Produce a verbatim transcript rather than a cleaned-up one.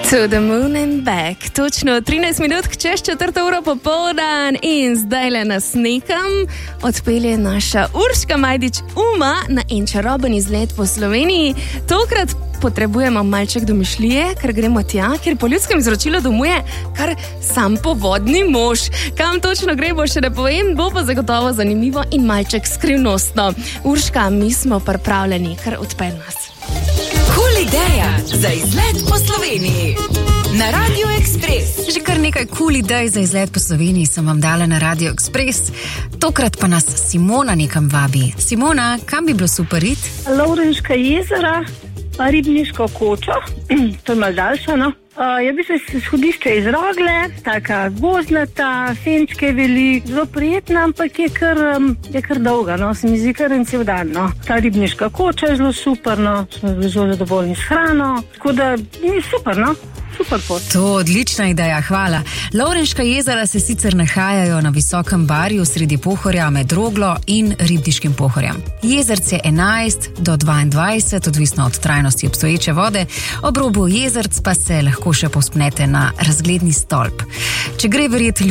To the moon and back. Točno trinajst minut čez četrto uro popoldan in zdajle nas nekam odpelje naša Urška Majdič Uma na en čaroben izlet po Sloveniji. Tokrat potrebujemo malček domišljije, ker gremo tja, ker po ljudskem izročilu domuje kar sam povodni mož. Kam točno gremo, še ne povem, bo pa zagotovo zanimivo in malček skrivnostno. Urška, mi smo pripravljeni, kar odpelj nas. Cool ideja za izlet po Sloveniji na Radio Express. Že kar nekaj cool idej za izlet po Sloveniji sem vam dala na Radio Express. Tokrat pa nas Simona nekam vabi. Simona, kam bi bilo super iti? Lovrenška jezera, pa Ribniško kočo, to je malo daljša, no. Uh, je v bistvu shodišče iz Rogle, taka gozdnata, senčke velik, zelo prijetna, ampak je kar, um, je kar dolga, no, se mi zdi kar en cel dan, no. Ta Ribniška koča je zelo super, no, smo bili zelo zadovoljni s hrano, tako da je super, no. Super pot. To odlična ideja, hvala. Lovrenška jezera se sicer nahajajo na visokem barju sredi Pohorja med Roglo in Ribniškim Pohorjem. Jezerce enajst do dvaindvajset, odvisno od trajnosti obstoječe vode, ob robu jezerc pa se lahko še povzpnete na razgledni stolp. Če gre verjeti